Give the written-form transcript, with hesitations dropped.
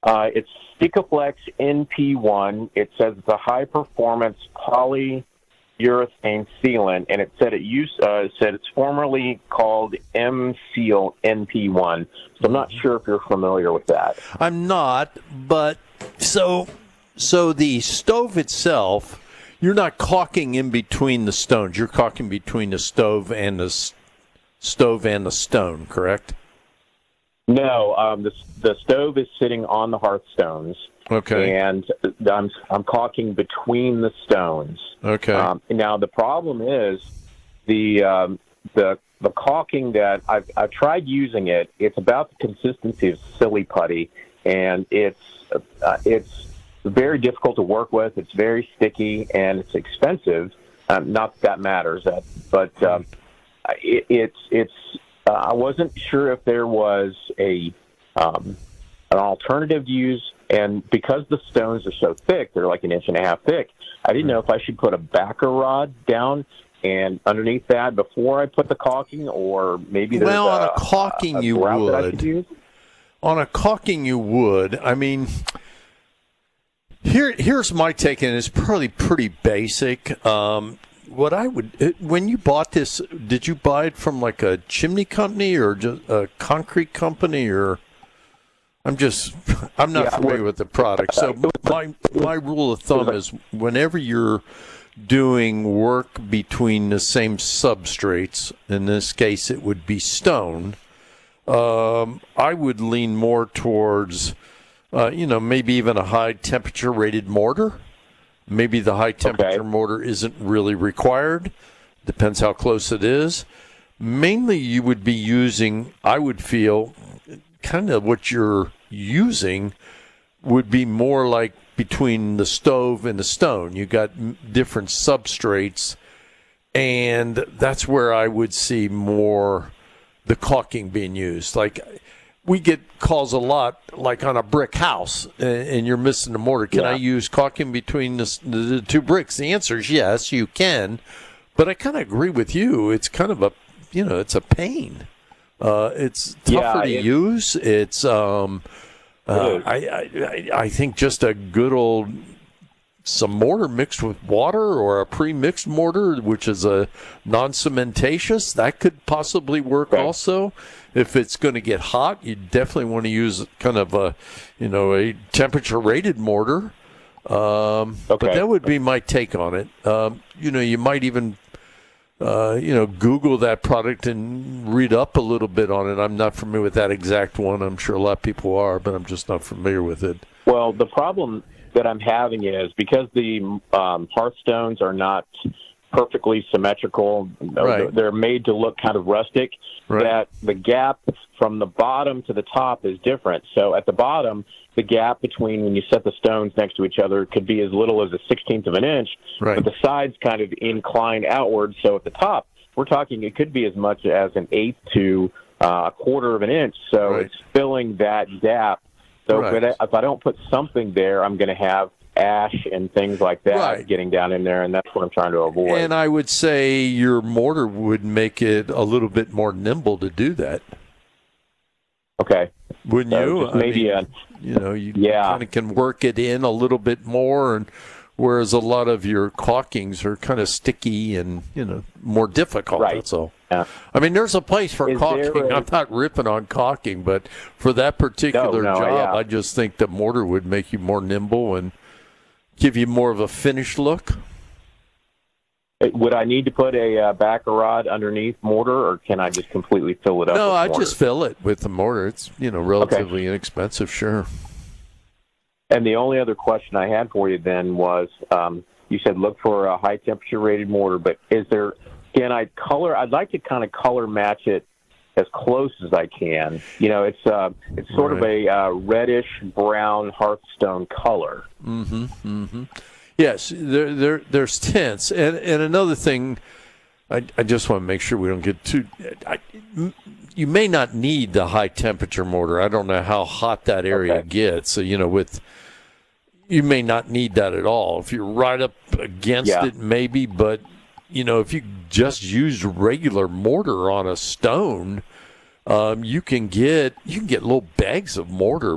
It's Sikaflex NP1. It says it's a high-performance polyurethane sealant, and it said it's formerly called M-Seal NP1. So I'm not sure if you're familiar with that. I'm not, but so the stove itself, you're not caulking in between the stones. You're caulking between the stove and the stone, correct? No, the stove is sitting on the hearthstones. Okay. And I'm caulking between the stones. Okay. Now the problem is the caulking that I've tried using it. It's about the consistency of silly putty, and it's very difficult to work with. It's very sticky and it's expensive. Not that matters, but it's. I wasn't sure if there was an alternative to use, and because the stones are so thick, they're like 1.5 inches thick. I didn't know if I should put a backer rod down and underneath that before I put the caulking, or maybe there's on a caulking you would. That I should use. On a caulking you would. I mean, here's my take, and it's probably pretty basic. What I would, when you bought this, did you buy it from like a chimney company or just a concrete company, or I'm not familiar with the product. So my rule of thumb is whenever you're doing work between the same substrates, in this case it would be stone, I would lean more towards, maybe even a high temperature rated mortar. Maybe the high-temperature mortar isn't really required. Depends how close it is. Mainly you would be using, I would feel, kind of what you're using would be more like between the stove and the stone. You got different substrates, and that's where I would see more the caulking being used. Like, we get calls a lot, like on a brick house, and you're missing the mortar. Can I use caulking between the two bricks? The answer is yes, you can. But I kind of agree with you. It's kind of it's a pain. It's tougher to use. It's, I think just a good old, some mortar mixed with water or a pre-mixed mortar, which is a non-cementatious, that could possibly work also. If it's going to get hot, you definitely want to use kind of a temperature-rated mortar. But that would be my take on it. You might even, Google that product and read up a little bit on it. I'm not familiar with that exact one. I'm sure a lot of people are, but I'm just not familiar with it. Well, the problem that I'm having is because the hearthstones are not perfectly symmetrical. Right. They're made to look kind of rustic. Right. That the gap from the bottom to the top is different. So at the bottom, the gap between when you set the stones next to each other could be as little as 1/16 of an inch, right. But the sides kind of incline outward. So at the top, we're talking it could be as much as 1/8 to 1/4 of an inch. So right. It's filling that gap. So right. if I don't put something there, I'm going to have ash and things like that right. getting down in there, and that's what I'm trying to avoid. And I would say your mortar would make it a little bit more nimble to do that. Okay. Wouldn't you? Maybe you kind of can work it in a little bit more, and whereas a lot of your caulkings are kind of sticky and more difficult. Right. That's all. Yeah. I mean, there's a place for caulking. I'm not ripping on caulking, but for that particular job, I just think the mortar would make you more nimble and give you more of a finished look. Would I need to put a backer rod underneath mortar, or can I just completely fill it up? No, with I mortar? just fill it with the mortar. It's relatively inexpensive, sure. And the only other question I had for you then was, you said look for a high temperature rated mortar, but can I color? I'd like to kind of color match it as close as I can. It's sort of a reddish brown hearthstone color. Mm-hmm. Mm-hmm. Yes, there's tints, and another thing, I just want to make sure we don't get too. You may not need the high temperature mortar. I don't know how hot that area gets. So you may not need that at all. If you're right up against it, maybe. But if you just used regular mortar on a stone, you can get little bags of mortar